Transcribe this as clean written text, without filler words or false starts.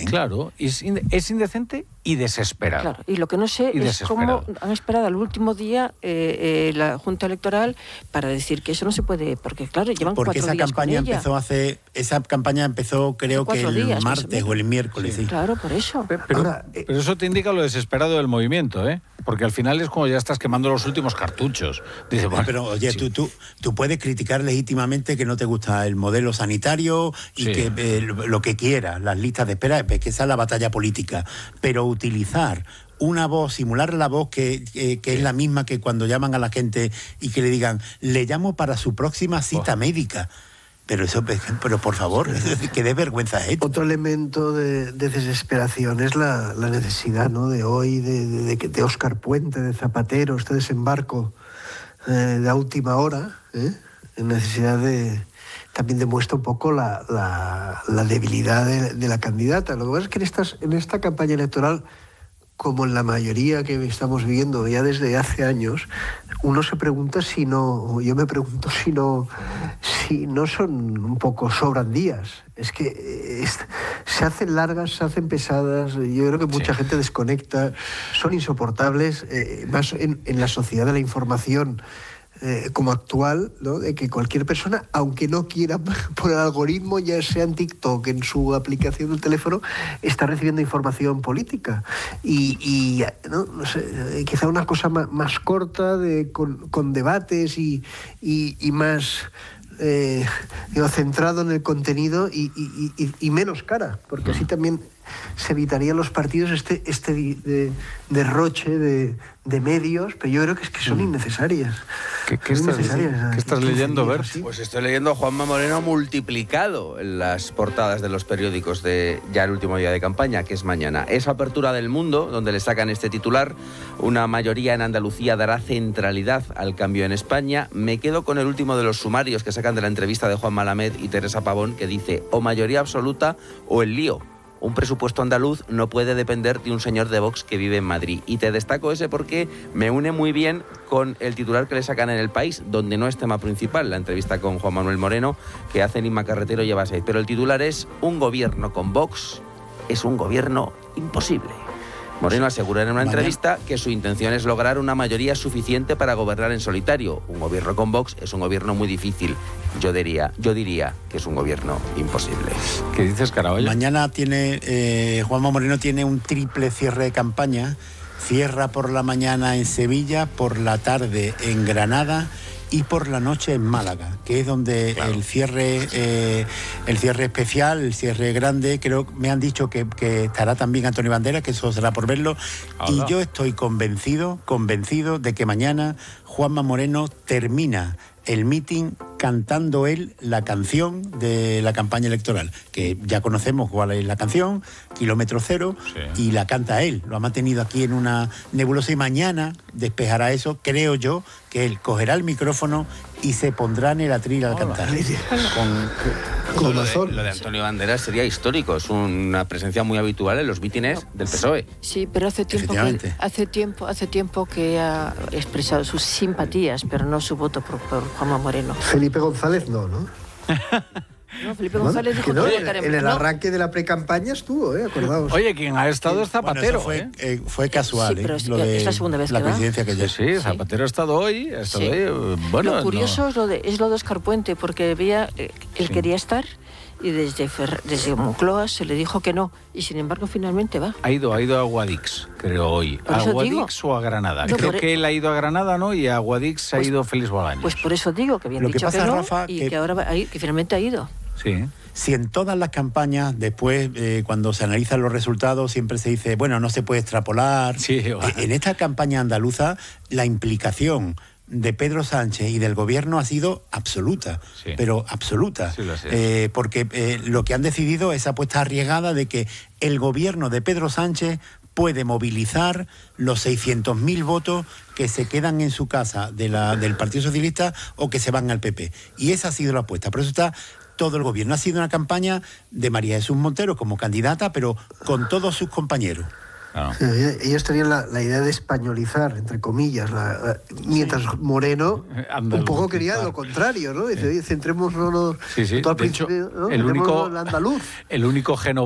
Claro, es indecente y desesperado. Claro, y lo que no sé es cómo han esperado al último día la Junta Electoral para decir que eso no se puede, porque claro, llevan 4 días con ella. Esa campaña empezó creo que el martes o el miércoles. Sí. Claro, por eso. Pero eso te indica lo desesperado del movimiento, ¿eh? Porque al final es como ya estás quemando los últimos cartuchos. Dice, bueno, pero oye, tú puedes criticar legítimamente que no te gusta el modelo sanitario y que lo que quieras, las listas de espera, que esa es la batalla política, pero utilizar una voz, simular la voz que es la misma que cuando llaman a la gente y que le digan, le llamo para su próxima cita médica. Pero por favor, que dé vergüenza esto. Otro elemento de desesperación es la necesidad, ¿no?, de hoy, de Óscar Puente, de Zapatero, este desembarco de última hora, necesidad también demuestra un poco la debilidad de la candidata. Lo que pasa es que en esta campaña electoral, como en la mayoría que estamos viviendo ya desde hace años, uno se pregunta yo me pregunto si no son un poco sobran días. Es que se hacen largas, se hacen pesadas, yo creo que mucha gente desconecta, son insoportables, más en la sociedad de la información como actual, ¿no?, de que cualquier persona, aunque no quiera por el algoritmo, ya sea en TikTok, en su aplicación del teléfono, está recibiendo información política. Y no sé, quizá una cosa más corta, con debates y más centrado en el contenido y menos cara, porque así también se evitarían los partidos este derroche de medios, pero yo creo que son innecesarias. ¿Qué estás leyendo, Bert? Pues estoy leyendo a Juanma Moreno multiplicado en las portadas de los periódicos de ya el último día de campaña, que es mañana. Esa apertura del Mundo, donde le sacan este titular, una mayoría en Andalucía dará centralidad al cambio en España. Me quedo con el último de los sumarios que sacan de la entrevista de Juan Malamed y Teresa Pavón, que dice, o mayoría absoluta o el lío. Un presupuesto andaluz no puede depender de un señor de Vox que vive en Madrid. Y te destaco ese porque me une muy bien con el titular que le sacan en El País, donde no es tema principal, la entrevista con Juan Manuel Moreno, que hace Inma Carretero lleva 6. Pero el titular es, un gobierno con Vox es un gobierno imposible. Moreno asegura en una entrevista que su intención es lograr una mayoría suficiente para gobernar en solitario. Un gobierno con Vox es un gobierno muy difícil. Yo diría que es un gobierno imposible. ¿Qué dices, Caraballo? Mañana Juanma Moreno tiene un triple cierre de campaña. Cierra por la mañana en Sevilla, por la tarde en Granada y por la noche en Málaga, que es donde el cierre especial, el cierre grande, creo que me han dicho que estará también Antonio Banderas, que eso será por verlo. Y yo estoy convencido de que mañana Juanma Moreno termina el mitin cantando él la canción de la campaña electoral, que ya conocemos cuál es la canción, Kilómetro Cero, y la canta él. Lo ha mantenido aquí en una nebulosa y mañana despejará eso, creo yo, que él cogerá el micrófono y se pondrá en el atril al cantar. Lo de Antonio Banderas sería histórico, es una presencia muy habitual en los mítines del PSOE. Sí, pero hace tiempo que ha expresado sus simpatías, pero no su voto por Juanma Moreno. Felipe González no. No, Felipe González dijo que no, en el arranque de la precampaña estuvo, acordaos. Oye, quien ha estado es Zapatero. Bueno, fue casual, pero es la segunda vez la que coincidencia que ya. Sí, Zapatero ha estado hoy. Bueno, lo curioso es lo de Óscar Puente, porque él quería estar y desde Moncloa se le dijo que no, y sin embargo finalmente va. Ha ido a Guadix, creo, hoy. ¿A Guadix o a Granada? No, creo que él ha ido a Granada, ¿no? Y a Guadix ha ido Félix Bolaños. Pues por eso digo que habían dicho que no, Rafa, y que ahora que finalmente ha ido. Sí. Si en todas las campañas, después, cuando se analizan los resultados, siempre se dice, bueno, no se puede extrapolar. Sí, en esta campaña andaluza, la implicación de Pedro Sánchez y del gobierno ha sido absoluta, pero absoluta. Sí, porque lo que han decidido es apuesta arriesgada de que el gobierno de Pedro Sánchez puede movilizar los 600.000 votos que se quedan en su casa del Partido Socialista o que se van al PP. Y esa ha sido la apuesta. Por eso está todo el gobierno. Ha sido una campaña de María Jesús Montero como candidata, pero con todos sus compañeros. Claro. Sí, ellos tenían la idea de españolizar, entre comillas, mientras Moreno un poco quería lo contrario, ¿no? Dice, centrémonos todo al principio, ¿no? El único